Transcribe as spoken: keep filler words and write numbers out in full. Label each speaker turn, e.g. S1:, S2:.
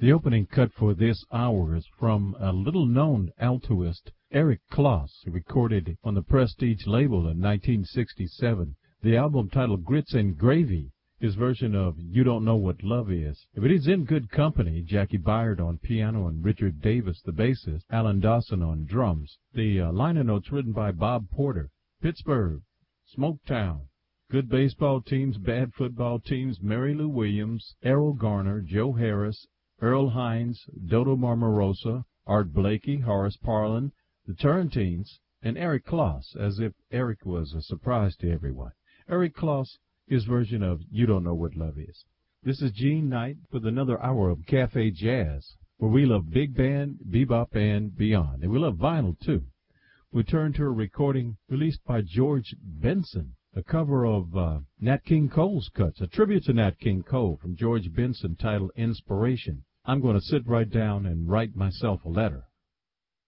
S1: The opening cut for this hour is from a little-known altoist, Eric Kloss, recorded on the Prestige label in nineteen sixty-seven. The album titled Grits and Gravy, his version of You Don't Know What Love Is. But he's in good company. Jackie Byard on piano and Richard Davis, the bassist, Alan Dawson on drums. The uh, liner notes written by Bob Porter. Pittsburgh, Smoketown, good baseball teams, bad football teams, Mary Lou Williams, Errol Garner, Joe Harris, Earl Hines, Dodo Marmarosa, Art Blakey, Horace Parlan, the Turrentines, and Eric Kloss, as if Eric was a surprise to everyone. Eric Kloss, his version of You Don't Know What Love Is. This is Gene Knight with another hour of Cafe Jazz, where we love big band, bebop, and beyond. And we love vinyl, too. We turn to a recording released by George Benson, a cover of uh, Nat King Cole's cuts, a tribute to Nat King Cole from George Benson titled Inspiration. I'm going to sit right down and write myself a letter.